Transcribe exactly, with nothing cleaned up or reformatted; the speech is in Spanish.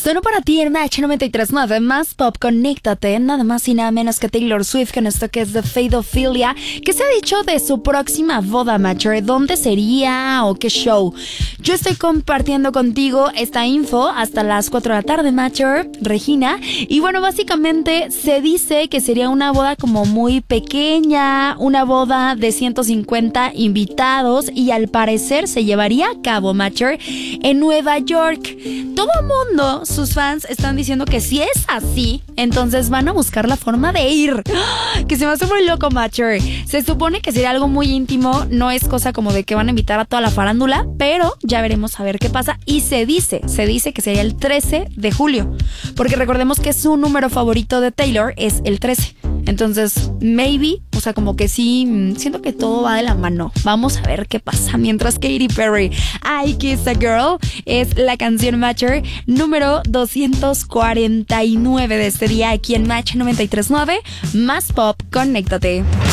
Solo para ti en Match noventa y tres punto nueve, más pop, conéctate, nada más y nada menos que Taylor Swift con esto que es The Fadophilia. ¿Qué se ha dicho de su próxima boda, Matcher? ¿Dónde sería o qué show? Yo estoy compartiendo contigo esta info hasta las cuatro de la tarde, Matcher, Regina. Y bueno, básicamente se dice que sería una boda como muy pequeña, una boda de ciento cincuenta invitados y al parecer se llevaría a cabo, Matcher, en Nueva York. Todo el mundo, sus fans, están diciendo que si es así, entonces van a buscar la forma de ir. Que se me hace muy loco, Matcher. Se supone que sería algo muy íntimo, no es cosa como de que van a invitar a toda la farándula, pero ya veremos a ver qué pasa. Y se dice, se dice que sería el trece de julio, porque recordemos que su número favorito de Taylor es el trece. Entonces, maybe, o sea, como que sí, siento que todo va de la mano. Vamos a ver qué pasa. Mientras Katy Perry, I Kiss a Girl, es la canción Matcher número doscientos cuarenta y nueve de este día aquí en Match noventa y tres punto nueve. Más pop, conéctate.